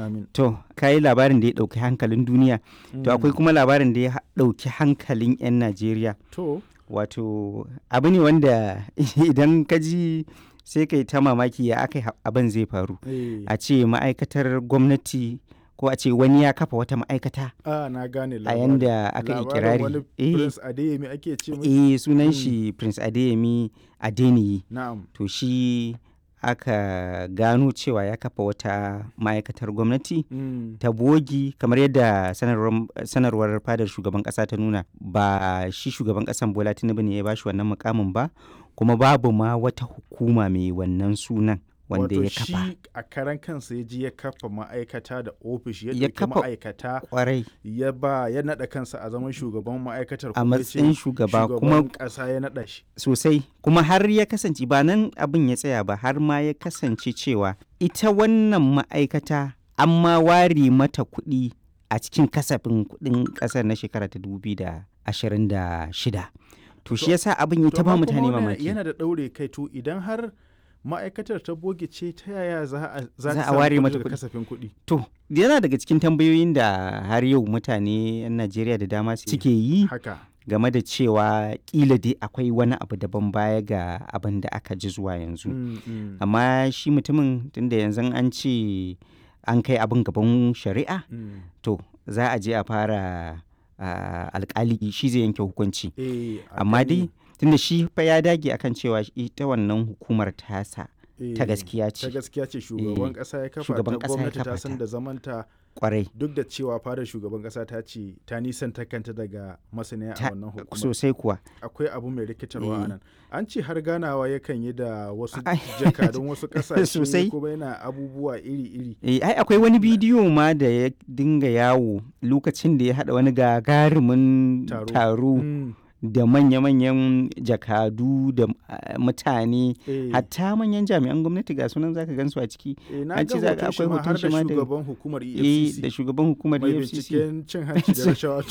Amin. To, ka yi labarin da ya ɗauki hankalin duniya. To, akwai kuma labarin da ya ɗauki hankalin 'yan Najeriya. To, Wato, abu ne wanda idan ka ji sai kai ta mamaki ya aka abin zai faru. A ce ma'aikatar gwamnati ko a ce wani ya kafa wata ma'aikata na gane a yanda aka yi kirari. wani Prince Adeyemi ake ce mai. Sunan shi Prince Adeyemi Adeniyi. Na'am. To shi aka gano cewa ya kafa wata ma'aikatar gwamnati ta bogi kamar yadda sanarwar fadar shugaban kasa ta nuna. Ba shi shugaban kasan Bola Tinubu ne ya bashi wannan mukamin ba, kuma babu ma wata hukuma mai wannan sunan wanda ya kafa. Wato shi a karan kansa ya ji ya kafa ma'aikata da ofishi ya ɗauki ma'aikata kwarai ya naɗa kansa a zaman shugaban ma'aikatar a matsayin shugaba kuma ƙasa ya naɗa shi sosai, kuma har ya kasance ba nan abin ya tsaya ba, har ma ya kasance cewa ita wannan ma'aikata an ma ware mata kuɗi a cikin kasafin kuɗin ƙasar na shekara ta 2026. To shi yasa abin ya ta ba mutane mamaki. Yana da ɗaure kai, to idan har ma'aikatar ta boge ce ta yaya za a ware mata kasafin kuɗi? To, yana daga cikin tambayoyin da har yau mutane 'yan Najeriya da dama suke yi game da cewa kila dai akwai wani abu daban baya ga abin da aka ji zuwa yanzu. Amma shi mutumin tunda yanzu an ce an kai abin gaban shari'a, to za a je a fara alkali shi zai yanke hukunci. Amma dai tunda shi fa ya dage akan cewa ita wannan hukumar tasa ta gaskiya ce. Ta gaskiya ce, shugaban kasa ya kafa ta, gwamnati ta san da zamanta kwarai. Duk da cewa fadar shugaban kasa ta ce ta nisanta kanta daga masaniya a wannan hukumar. Sosai kuwa. Akwai abu mai rikitarwa a nan. An ce har ganawa yakan yi da wasu jakadun wasu kasashe kuma yana abubuwa iri-iri. Ai akwai wani bidiyo ma da ya dinga yawo lokacin da ya haɗa wani gagarumin taro. Da manya-manyan jakadu da mutane, hatta manyan jami'an gwamnati ga sunan zaka gansu a ciki. Na ga hoton shi ma har da shugaban hukumar EFCC. Da shugaban hukumar EFCC. Mai binciken cin hanci da rashawa.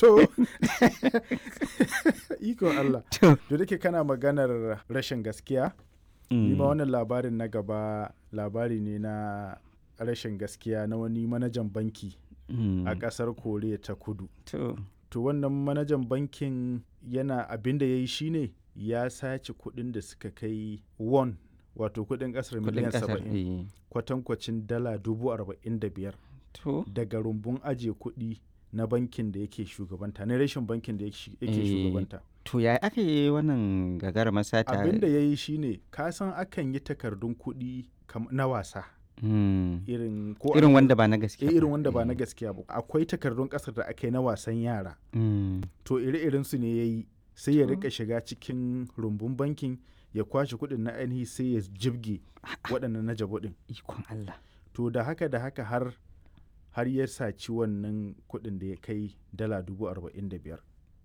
Iko Allah. To dake kana maganar rashin gaskiya. Ni ma wannan labarin na gaba labari ne na rashin gaskiya na wani manajan banki a ƙasar Koriya ta Kudu. To wannan manajan bankin yana abin da ya yi shine ya sace kuɗin da suka kai won, wato kuɗin ƙasar miliyan 70, kwatankwacin dala 45,000 daga rumbun ajiye kuɗi na bankin da yake shugabanta, na rashin bankin da yake shugabanta. To ya aka yi wannan gagarumar sata? Abin da ya yi shine, ka san akan yi takardun kuɗi na wasa. Irin wanda ba na gaskiya irin wanda ba na gaskiya ba. Akwai takardun kasar da aka yi na wasan yara. To ire-iren su ne ya yi, sai ya rika shiga cikin rumbun bankin ya kwashe kuɗin na ainihi sai ya jibge waɗannan na jabo ɗin. Ikon Allah. To da haka har ya saci wannan kuɗin da ya kai dala 45,000.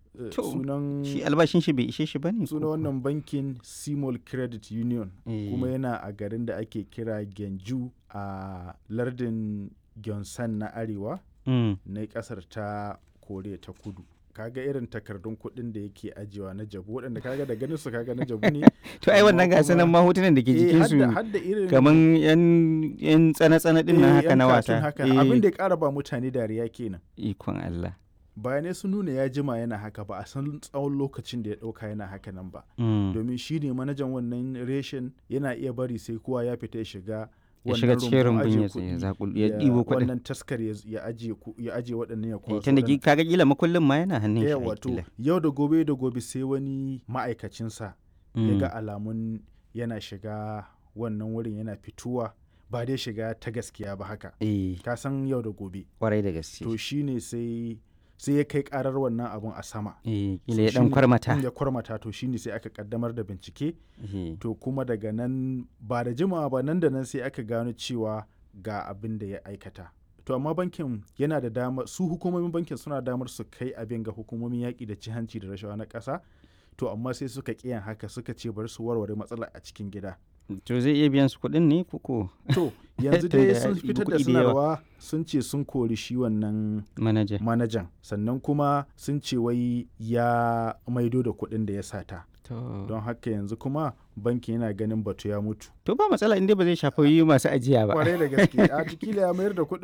Shi albashin shi bai ishe shi bane. Sunan wannan bankin Simol Credit Union, kuma yana a garin da ake kira Gyeongju a lardin Gyeongsan na arewa na kasar ta Koriya ta Kudu. Kaga irin takardun kuɗin da yake ajiyewa na jabu, waɗanda kaga da ganin su kaga na jabu ne. To ai wannan gasa nan mahotunan da ke jikin su kaman yan tsana-tsana din nan haka na wasa. Abin da ya ƙara ba mutane dariya kenan. Ikon Allah. Bayanai sun nuna ya jima yana haka, ba a san tsawon lokacin da ya ɗauka yana haka nan ba. Domin shi ne manajan wannan reshen, yana iya bari sai kowa ya fita ya shiga wannan rumbun ya ɗibo kuɗin. Wannan taskar ya ajiye waɗannan ya kwaso. Tunda kaga kila makullin ma yana hannun shi. Wato yau da gobe sai wani ma'aikacinsa ya ga alamun yana shiga wannan wurin, yana fituwa, ba dai shiga ta gaskiya ba haka. Ka san yau da gobe. Kwarai da gaske. To shine sai ya kai karar wannan abun a sama. Kila ya dan kwarmata. Ya kwarmata, to shine sai aka kaddamar da bincike. To kuma daga nan ba da jimawa ba, nan da nan sai aka gano cewa ga abin da ya aikata. To amma bankin yana da damar, su hukumomin bankin suna damar su kai abin ga hukumomin yaƙi da cin hanci da rashawa na ƙasa. To amma sai suka ƙiyan haka, suka ce bari su warware matsalar a cikin gida. To zai iya biyan su kuɗin ne koko? To yanzu dai sun fitar da sanarwa, sun ce sun kori shi wannan manajan, sannan kuma sun ce wai ya maido da kuɗin da ya sata. Don haka yanzu kuma bankin yana ganin batu ya mutu. To ba matsala inda ba zai shafi masu ajiya ba. Kwarai da gaske, a kila ya mayar da kuɗin